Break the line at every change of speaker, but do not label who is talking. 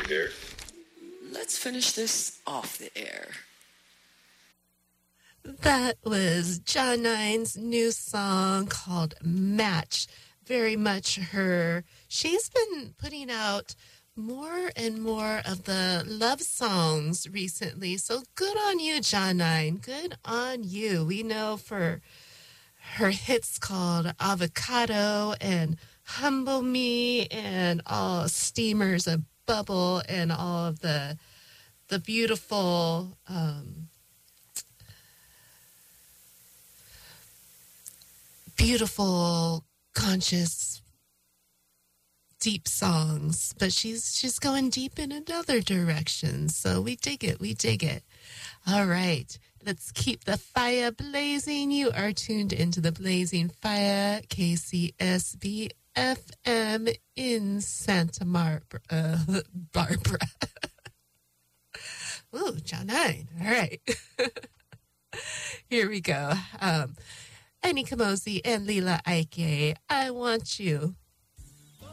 air.
Let's finish this off the air.
That was John Nine's new song called Match. Very much her. She's been putting out more and more of the love songs recently. So good on you, John Nine. Good on you. We know for her hits called Avocado and Humble Me and all Steamers of Bubble and all of the beautiful beautiful, conscious, deep songs, but she's going deep in another direction. So we dig it. We dig it. All right. Let's keep the fire blazing. You are tuned into the Blazing Fire, KCSB FM in Santa Barbara. Ooh, John Nine. All right. Here we go. Annie Kamosi and Lila Ike, I Want You.